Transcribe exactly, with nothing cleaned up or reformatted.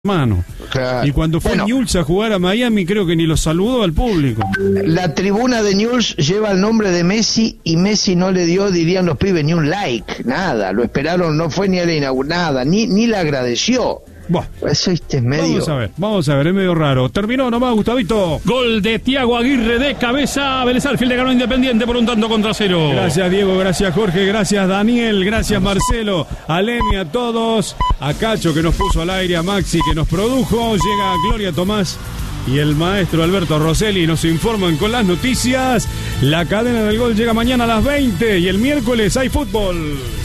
Mano. Claro. Y cuando fue Bueno, Newell's a jugar a Miami, creo que ni lo saludó al público. La tribuna de Newell's lleva el nombre de Messi y Messi no le dio, dirían los pibes, ni un like, nada. Lo esperaron, no fue ni a la inauguración, nada, ni, ni le agradeció. Buah. Eso este es medio. Vamos a ver, vamos a ver, es medio raro. Terminó nomás, Gustavito. Gol de Thiago Aguirre de cabeza. Vélez Arfield le ganó Independiente por un tanto contra cero. Gracias, Diego, gracias, Jorge, gracias, Daniel, gracias, Marcelo, a Lemi, a todos, a Cacho que nos puso al aire, a Maxi que nos produjo, llega Gloria Tomás y el maestro Alberto Rosselli nos informan con las noticias. La cadena del gol llega mañana a las veinte y el miércoles hay fútbol.